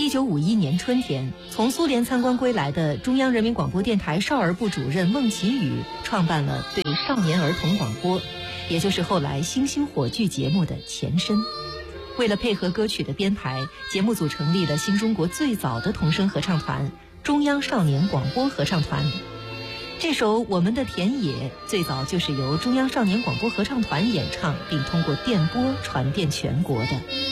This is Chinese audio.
1951年春天，从苏联参观归来的中央人民广播电台少儿部主任孟奇宇创办了对少年儿童广播，也就是后来星星火炬节目的前身。为了配合歌曲的编排，节目组成立了新中国最早的童声合唱团——中央少年广播合唱团。这首《我们的田野》最早就是由中央少年广播合唱团演唱，并通过电波传遍全国的。